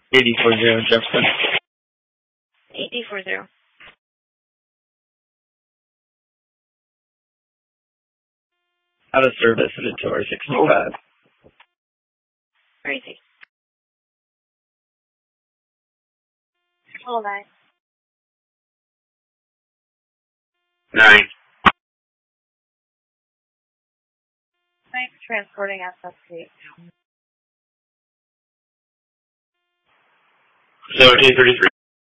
8040 Jefferson. 8040. Out of service at a tour 65. Crazy. Hold on. 9. Thanks for transporting SFC. 1733.